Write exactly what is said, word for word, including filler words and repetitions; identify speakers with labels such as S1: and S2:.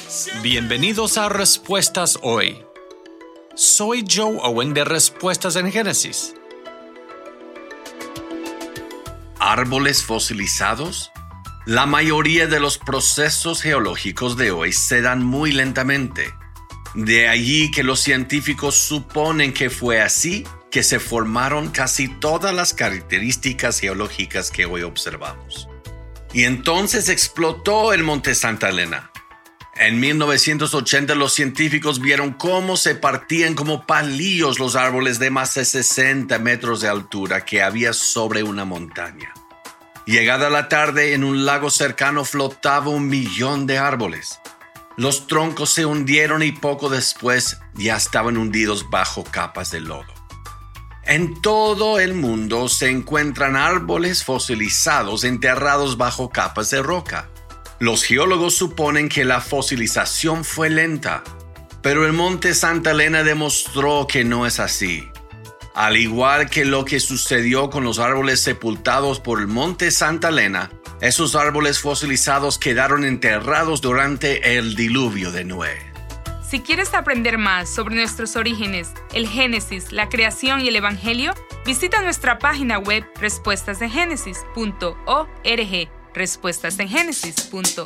S1: Bienvenidos a Respuestas Hoy. Soy Joe Owen de Respuestas en Génesis. ¿Árboles fosilizados? La mayoría de los procesos geológicos de hoy se dan muy lentamente. De allí que los científicos suponen que fue así que se formaron casi todas las características geológicas que hoy observamos. Y entonces explotó el Monte Santa Elena. En mil novecientos ochenta los científicos vieron cómo se partían como palillos los árboles de más de sesenta metros de altura que había sobre una montaña. Llegada la tarde, en un lago cercano flotaba un millón de árboles. Los troncos se hundieron y poco después ya estaban hundidos bajo capas de lodo. En todo el mundo se encuentran árboles fosilizados enterrados bajo capas de roca. Los geólogos suponen que la fosilización fue lenta, pero el Monte Santa Elena demostró que no es así. Al igual que lo que sucedió con los árboles sepultados por el Monte Santa Elena, esos árboles fosilizados quedaron enterrados durante el diluvio de Noé.
S2: Si quieres aprender más sobre nuestros orígenes, el Génesis, la creación y el Evangelio, visita nuestra página web respuestas en génesis punto org. respuestas en génesis punto